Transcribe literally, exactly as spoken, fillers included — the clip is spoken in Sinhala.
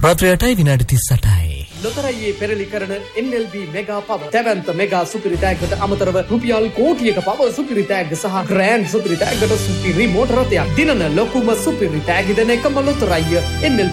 රාත්‍රියටයි විනාඩි තිස් අටයි. ලොතරැයියේ පෙරලි කරන එන් එල් බී මෙගා පව දැවැන්ත මෙගා සුපිරි තෑග්ගට අමතරව රුපියල් කෝටියක පව සුපිරි තෑග්ග සහ ග්‍රෑන්ඩ් සුපිරි තෑග්ගට සුපිරි මෝටර රථයක් දිනන ලොකුම සුපිරි තෑග්ග දෙන එකම ලොතරැයිය එන් එල්